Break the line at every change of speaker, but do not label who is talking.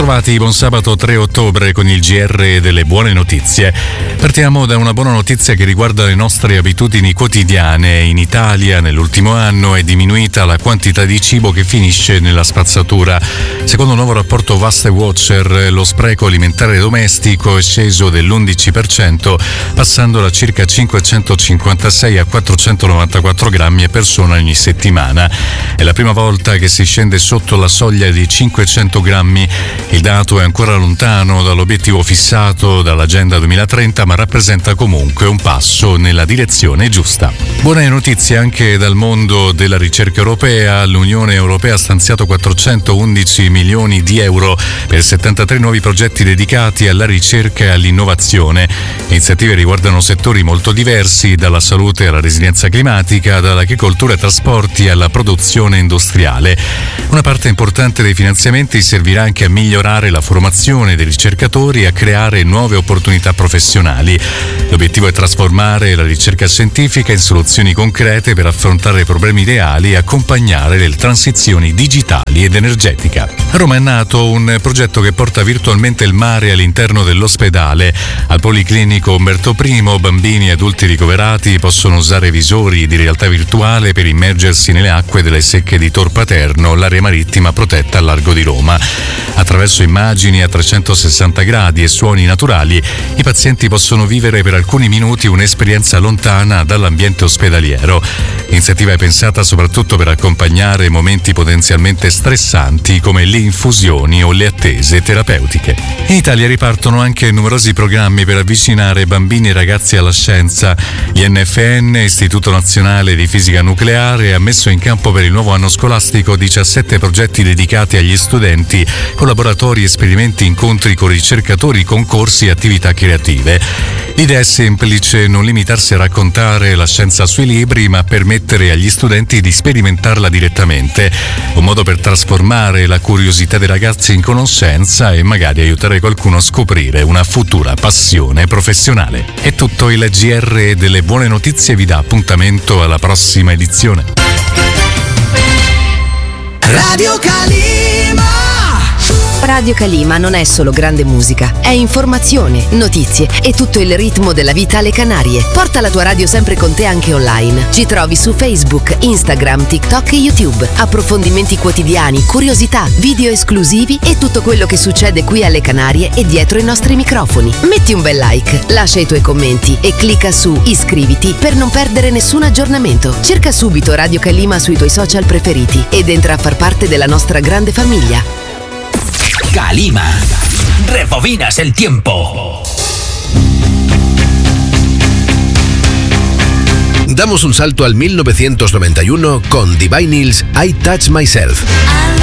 Bentrovati, buon sabato 3 ottobre con il GR delle buone notizie. Partiamo da una buona notizia che riguarda le nostre abitudini quotidiane. In Italia nell'ultimo anno è diminuita la quantità di cibo che finisce nella spazzatura. Secondo un nuovo rapporto Waste Watcher, lo spreco alimentare domestico è sceso dell'11%, passando da circa 556 a 494 grammi a persona ogni settimana. È la prima volta che si scende sotto la soglia di 500 grammi. Il dato è ancora lontano dall'obiettivo fissato dall'Agenda 2030, ma rappresenta comunque un passo nella direzione giusta. Buone notizie anche dal mondo della ricerca europea. L'Unione Europea ha stanziato 411 milioni di euro per 73 nuovi progetti dedicati alla ricerca e all'innovazione. Le iniziative riguardano settori molto diversi, dalla salute alla resilienza climatica, dall'agricoltura ai trasporti alla produzione industriale. Una parte importante dei finanziamenti servirà anche a migliorare la formazione dei ricercatori e a creare nuove opportunità professionali. L'obiettivo è trasformare la ricerca scientifica in soluzioni concrete per affrontare problemi reali e accompagnare le transizioni digitali ed energetica. A Roma è nato un progetto che porta virtualmente il mare all'interno dell'ospedale. Al Policlinico Umberto I, bambini e adulti ricoverati possono usare visori di realtà virtuale per immergersi nelle acque delle secche di Tor Paterno, l'area marittima protetta al largo di Roma. Attraverso immagini a 360 gradi e suoni naturali, i pazienti possono vivere per alcuni minuti un'esperienza lontana dall'ambiente ospedaliero. L'iniziativa è pensata soprattutto per accompagnare momenti potenzialmente stressanti come le infusioni o le attese terapeutiche. In Italia ripartono anche numerosi programmi per avvicinare bambini e ragazzi alla scienza. L'INFN, Istituto Nazionale di Fisica Nucleare, ha messo in campo per il nuovo anno scolastico 17 progetti dedicati agli studenti, con laboratori, esperimenti, incontri con ricercatori, concorsi e attività creative. L'idea è semplice: non limitarsi a raccontare la scienza sui libri, ma permettere agli studenti di sperimentarla direttamente. Un modo per trasformare la curiosità dei ragazzi in conoscenza e magari aiutare qualcuno a scoprire una futura passione professionale. È tutto. Il GR delle buone notizie vi dà appuntamento alla prossima edizione.
Radio Calima.
Radio Calima non è solo grande musica, è informazione, notizie e tutto il ritmo della vita alle Canarie. Porta la tua radio sempre con te anche online. Ci trovi su Facebook, Instagram, TikTok e YouTube. Approfondimenti quotidiani, curiosità, video esclusivi e tutto quello che succede qui alle Canarie e dietro i nostri microfoni. Metti un bel like, lascia i tuoi commenti e clicca su iscriviti per non perdere nessun aggiornamento. Cerca subito Radio Calima sui tuoi social preferiti ed entra a far parte della nostra grande famiglia.
Calima, rebobinas el tiempo.
Damos un salto al 1991 con Divine Hills, I Touch Myself.